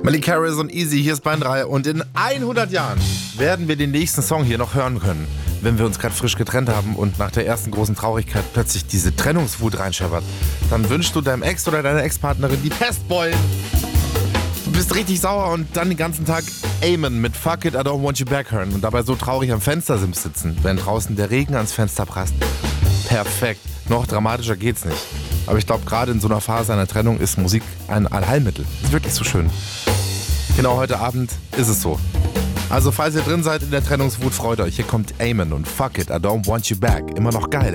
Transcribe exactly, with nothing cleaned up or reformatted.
Malik Harris und Easy, hier ist Bayern drei und in hundert Jahren werden wir den nächsten Song hier noch hören können, wenn wir uns gerade frisch getrennt haben und nach der ersten großen Traurigkeit plötzlich diese Trennungswut reinscheppert. Dann wünschst du deinem Ex oder deiner Ex-Partnerin die Pestbeulen. Du bist richtig sauer und dann den ganzen Tag Amen mit Fuck It, I Don't Want You Back hören und dabei so traurig am Fenstersims sitzen, wenn draußen der Regen ans Fenster prasst. Perfekt. Noch dramatischer geht's nicht. Aber ich glaube, gerade in so einer Phase einer Trennung ist Musik ein Allheilmittel. Ist wirklich so schön. Genau heute Abend ist es so. Also falls ihr drin seid in der Trennungswut, freut euch. Hier kommt Amen und Fuck It, I Don't Want You Back. Immer noch geil.